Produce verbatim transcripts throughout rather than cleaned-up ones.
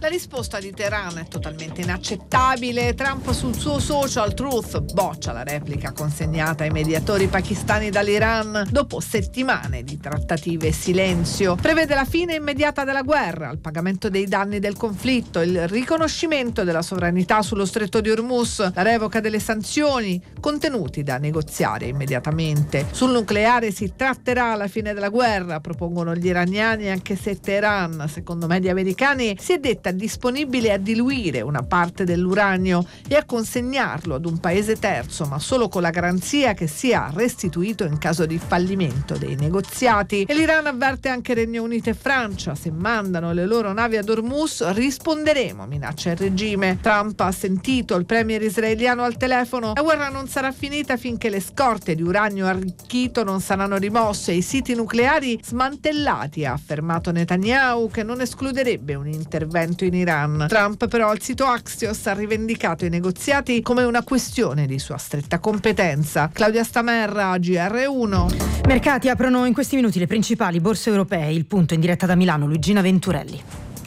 La risposta di Teheran è totalmente inaccettabile. Trump sul suo social Truth boccia la replica consegnata ai mediatori pakistani dall'Iran dopo settimane di trattative e silenzio. Prevede la fine immediata della guerra, il pagamento dei danni del conflitto, il riconoscimento della sovranità sullo stretto di Hormuz, la revoca delle sanzioni, contenuti da negoziare immediatamente. Sul nucleare si tratterà alla fine della guerra, propongono gli iraniani, anche se Teheran, secondo media americani, si è detta disponibile a diluire una parte dell'uranio e a consegnarlo ad un paese terzo, ma solo con la garanzia che sia restituito in caso di fallimento dei negoziati. E l'Iran avverte anche Regno Unito e Francia: se mandano le loro navi ad Hormuz risponderemo, minaccia il regime. Trump ha sentito il premier israeliano al telefono: la guerra non sarà finita finché le scorte di uranio arricchito non saranno rimosse e i siti nucleari smantellati, ha affermato Netanyahu, che non escluderebbe un intervento in Iran. Trump però al sito Axios ha rivendicato i negoziati come una questione di sua stretta competenza. Claudia Stamerra, G R uno. Mercati aprono in questi minuti le principali borse europee. Il punto in diretta da Milano, Luigina Venturelli.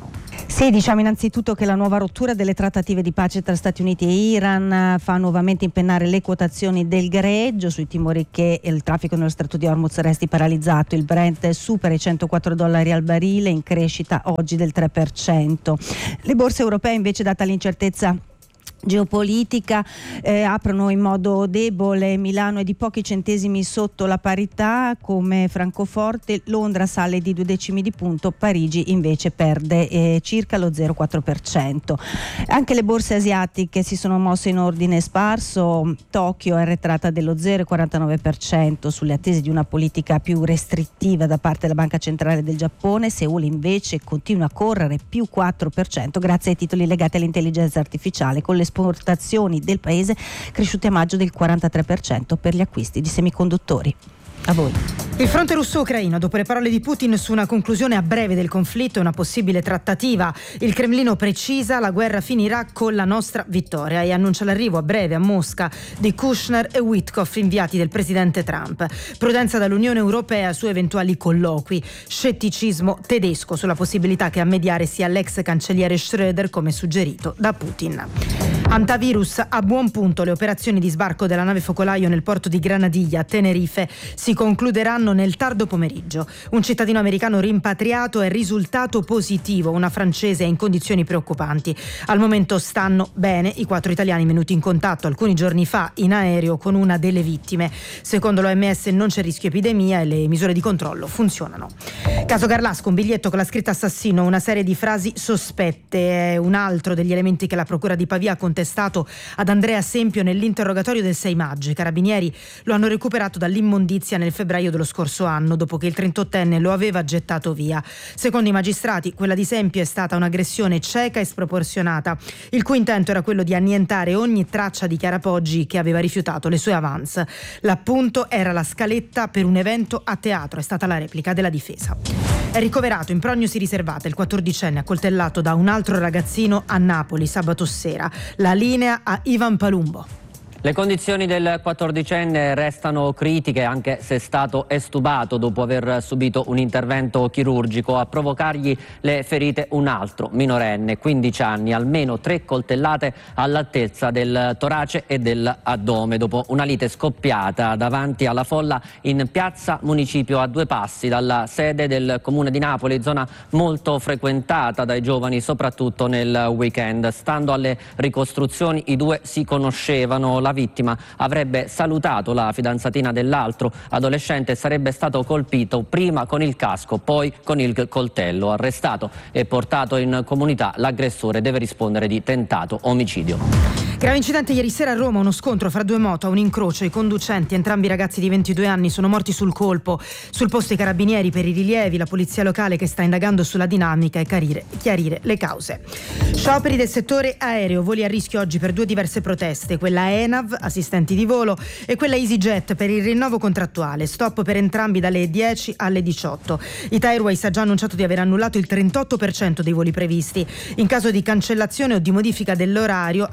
Sì, diciamo innanzitutto che la nuova rottura delle trattative di pace tra Stati Uniti e Iran fa nuovamente impennare le quotazioni del greggio, sui timori che il traffico nello stretto di Hormuz resti paralizzato. Il Brent supera i centoquattro dollari al barile, in crescita oggi del tre per cento. Le borse europee invece, data l'incertezza geopolitica, eh, aprono in modo debole. Milano è di pochi centesimi sotto la parità come Francoforte, Londra sale di due decimi di punto, Parigi invece perde eh, circa lo zero virgola quattro per cento. Anche le borse asiatiche si sono mosse in ordine sparso. Tokyo è arretrata dello zero virgola quarantanove per cento sulle attese di una politica più restrittiva da parte della Banca Centrale del Giappone. Seul invece continua a correre più quattro per cento grazie ai titoli legati all'intelligenza artificiale, con le esportazioni del paese cresciute a maggio del quarantatré per cento per gli acquisti di semiconduttori. A voi. Il fronte russo-ucraino, dopo le parole di Putin su una conclusione a breve del conflitto e una possibile trattativa. Il Cremlino precisa: la guerra finirà con la nostra vittoria, e annuncia l'arrivo a breve a Mosca di Kushner e Witkoff, inviati del presidente Trump. Prudenza dall'Unione Europea su eventuali colloqui. Scetticismo tedesco sulla possibilità che a mediare sia l'ex cancelliere Schröder, come suggerito da Putin. Antivirus a buon punto. Le operazioni di sbarco della nave focolaio nel porto di Granadilla, a Tenerife, si concluderanno nel tardo pomeriggio. Un cittadino americano rimpatriato è risultato positivo, una francese è in condizioni preoccupanti. Al momento stanno bene i quattro italiani venuti in contatto alcuni giorni fa in aereo con una delle vittime. Secondo l'O M S non c'è rischio epidemia e le misure di controllo funzionano. Caso Garlasco, un biglietto con la scritta assassino, una serie di frasi sospette, è un altro degli elementi che la procura di Pavia ha contestato ad Andrea Sempio nell'interrogatorio del sei maggio. I carabinieri lo hanno recuperato dall'immondizia nel febbraio dello scorso anno, dopo che il trentottenne lo aveva gettato via. Secondo i magistrati, quella di Sempio è stata un'aggressione cieca e sproporzionata, il cui intento era quello di annientare ogni traccia di Chiara Poggi, che aveva rifiutato le sue avance. L'appunto era la scaletta per un evento a teatro, è stata la replica della difesa. È ricoverato in prognosi riservata il quattordicenne accoltellato da un altro ragazzino a Napoli sabato sera. La linea a Ivan Palumbo. Le condizioni del quattordicenne restano critiche, anche se è stato estubato dopo aver subito un intervento chirurgico. A provocargli le ferite un altro minorenne, quindici anni, almeno tre coltellate all'altezza del torace e dell'addome, dopo una lite scoppiata davanti alla folla in piazza Municipio, a due passi dalla sede del Comune di Napoli, zona molto frequentata dai giovani soprattutto nel weekend. Stando alle ricostruzioni, i due si conoscevano. La vittima avrebbe salutato la fidanzatina dell'altro adolescente e sarebbe stato colpito prima con il casco, poi con il coltello. Arrestato e portato in comunità, l'aggressore deve rispondere di tentato omicidio. Grave incidente ieri sera a Roma, uno scontro fra due moto a un incrocio. I conducenti, entrambi ragazzi di ventidue anni, sono morti sul colpo. Sul posto i carabinieri per i rilievi, la polizia locale che sta indagando sulla dinamica e chiarire, chiarire le cause. Scioperi del settore aereo, voli a rischio oggi per due diverse proteste, quella ENAV, assistenti di volo, e quella EasyJet per il rinnovo contrattuale. Stop per entrambi dalle dieci alle diciotto. Ita Airways ha già annunciato di aver annullato il trentotto per cento dei voli previsti. In caso di cancellazione o di modifica dell'orario, avvisa l'azienda,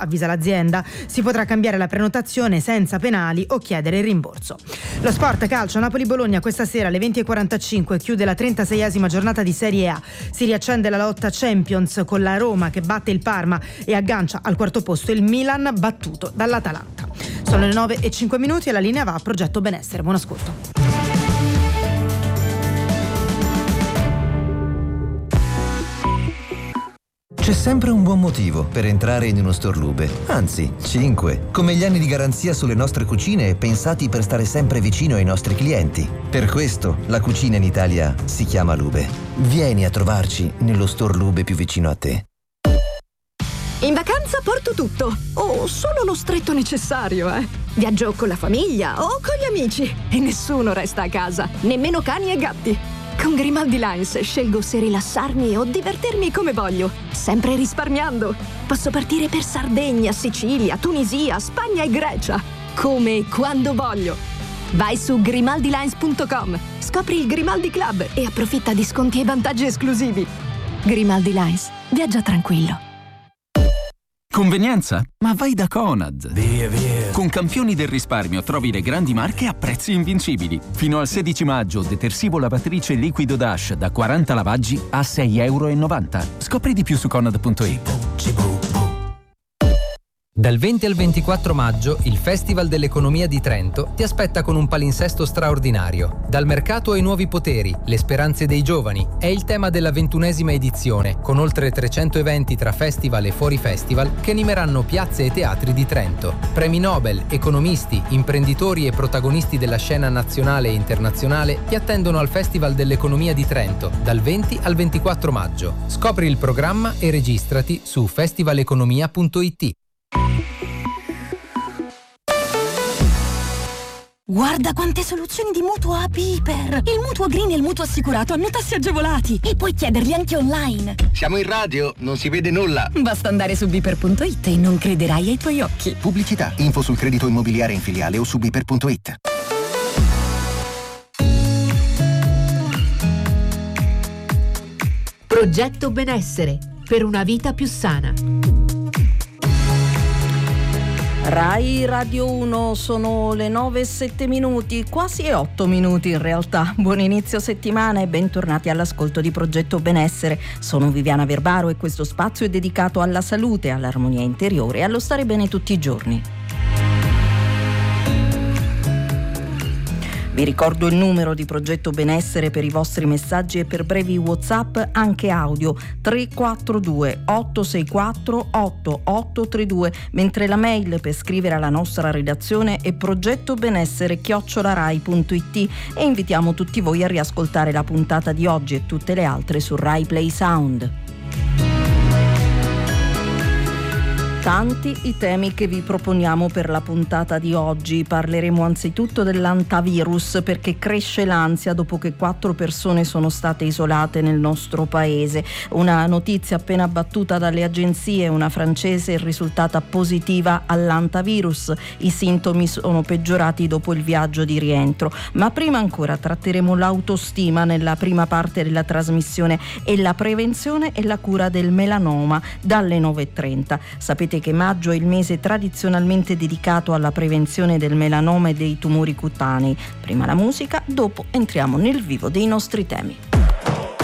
dell'azienda. Si potrà cambiare la prenotazione senza penali o chiedere il rimborso. Lo sport calcio, Napoli-Bologna questa sera alle venti e quarantacinque chiude la trentaseiesima giornata di Serie A. Si riaccende la lotta Champions con la Roma che batte il Parma e aggancia al quarto posto il Milan battuto dall'Atalanta. Sono le nove e cinque minuti e la linea va a Progetto Benessere. Buon ascolto. C'è sempre un buon motivo per entrare in uno store Lube, anzi cinque, come gli anni di garanzia sulle nostre cucine pensati per stare sempre vicino ai nostri clienti. Per questo la cucina in Italia si chiama Lube. Vieni a trovarci nello store Lube più vicino a te. In vacanza porto tutto, o solo lo stretto necessario, eh. Viaggio con la famiglia o con gli amici e nessuno resta a casa, nemmeno cani e gatti. Con Grimaldi Lines scelgo se rilassarmi o divertirmi come voglio, sempre risparmiando. Posso partire per Sardegna, Sicilia, Tunisia, Spagna e Grecia, come e quando voglio. Vai su grimaldi lines punto com, scopri il Grimaldi Club e approfitta di sconti e vantaggi esclusivi. Grimaldi Lines, viaggia tranquillo. Convenienza? Ma vai da Conad! Via, via! Con Campioni del risparmio trovi le grandi marche a prezzi invincibili. Fino al sedici maggio, detersivo lavatrice liquido Dash da quaranta lavaggi a sei virgola novanta euro. Scopri di più su conad punto it. Dal venti al ventiquattro maggio il Festival dell'Economia di Trento ti aspetta con un palinsesto straordinario. Dal mercato ai nuovi poteri, le speranze dei giovani è il tema della ventunesima edizione, con oltre trecento eventi tra festival e fuori festival che animeranno piazze e teatri di Trento. Premi Nobel, economisti, imprenditori e protagonisti della scena nazionale e internazionale ti attendono al Festival dell'Economia di Trento dal venti al ventiquattro maggio. Scopri il programma e registrati su festivaleconomia punto it. Guarda quante soluzioni di mutuo a Piper! Il mutuo green e il mutuo assicurato hanno tassi agevolati e puoi chiederli anche online. Siamo in radio, non si vede nulla. Basta andare su biper punto it e non crederai ai tuoi occhi. Pubblicità, info sul credito immobiliare in filiale o su biper punto it. Progetto Benessere per una vita più sana. Rai Radio uno, sono le nove e sette minuti, quasi otto minuti in realtà. Buon inizio settimana e bentornati all'ascolto di Progetto Benessere. Sono Viviana Verbaro e questo spazio è dedicato alla salute, all'armonia interiore e allo stare bene tutti i giorni. Vi ricordo il numero di Progetto Benessere per i vostri messaggi e per brevi WhatsApp anche audio tre quattro due otto sei quattro otto otto tre due, mentre la mail per scrivere alla nostra redazione è progettobenessere chiocciola rai punto it e invitiamo tutti voi a riascoltare la puntata di oggi e tutte le altre su Rai Play Sound. Tanti i temi che vi proponiamo per la puntata di oggi. Parleremo anzitutto dell'antavirus perché cresce l'ansia dopo che quattro persone sono state isolate nel nostro paese. Una notizia appena battuta dalle agenzie, una francese è risultata positiva all'antavirus. I sintomi sono peggiorati dopo il viaggio di rientro. Ma prima ancora tratteremo l'autostima nella prima parte della trasmissione e la prevenzione e la cura del melanoma dalle nove e trenta. Sapete che maggio è il mese tradizionalmente dedicato alla prevenzione del melanoma e dei tumori cutanei. Prima la musica, dopo entriamo nel vivo dei nostri temi.